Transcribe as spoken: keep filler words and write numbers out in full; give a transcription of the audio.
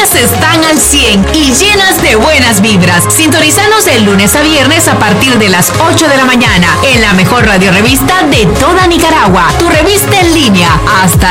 energías están al cien y llenas de buenas vibras. Sintonizanos de lunes a viernes a partir de las ocho de la mañana en la mejor radio revista de toda Nicaragua. Tu revista en línea. Hasta